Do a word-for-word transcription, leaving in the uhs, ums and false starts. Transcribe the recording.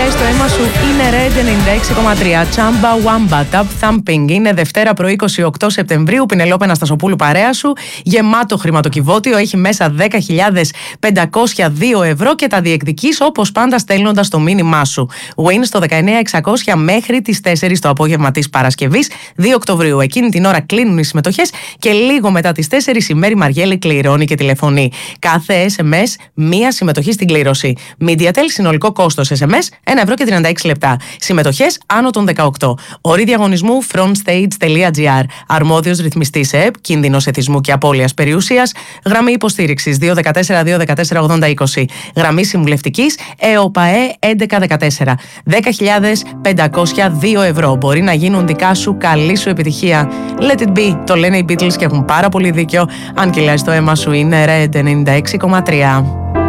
κυλάει στο αίμα σου είναι Red ενενήντα έξι κόμμα τρία. Chamba Wamba, Tap Thumping. Είναι Δευτέρα πρωί είκοσι οκτώ Σεπτεμβρίου. Πινελόπη Αναστασοπούλου παρέα σου. Γεμάτο χρηματοκιβώτιο. Έχει μέσα δέκα χιλιάδες πεντακόσια δύο ευρώ και τα διεκδικείς όπως πάντα στέλνοντας το μήνυμά σου. Win στο δεκαεννιά εξακόσια μέχρι τις τέσσερις το απόγευμα της Παρασκευής δύο Οκτωβρίου. Εκείνη την ώρα κλείνουν οι συμμετοχές και λίγο μετά τις τέσσερις η Μέρη Μαριέλη κληρώνει και τηλεφωνεί. Κάθε ες εμ ες μία συμμετοχή στην κλήρωση. MediaTel συνολικό κόστος ες εμ ες ένα ευρώ και τριάντα έξι λεπτά. Συμμετοχές άνω των δεκαοκτώ. Όροι διαγωνισμού frontstage τελεία gr. Αρμόδιος ρυθμιστής ΕΕΠ, κίνδυνος εθισμού και απώλειας περιουσίας. Γραμμή υποστήριξης δύο ένα τέσσερα δύο ένα τέσσερα ογδόντα είκοσι. Γραμμή συμβουλευτικής ΕΟΠΑΕ έντεκα δεκατέσσερα. δέκα χιλιάδες πεντακόσια δύο ευρώ. Μπορεί να γίνουν δικά σου. Καλή σου επιτυχία. Let it be. Το λένε οι Beatles και έχουν πάρα πολύ δίκιο. Αν κυλάει στο αίμα σου είναι Red ενενήντα έξι κόμμα τρία.